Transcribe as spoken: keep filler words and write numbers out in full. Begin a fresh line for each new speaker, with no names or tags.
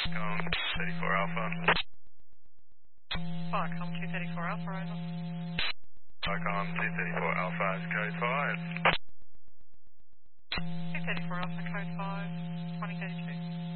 Con thirty-four Alpha.
Viacom two thirty-four Alpha, over.
Viacom two thirty-four Alpha is code five.
two thirty-four Alpha, code five, twenty thirty-two.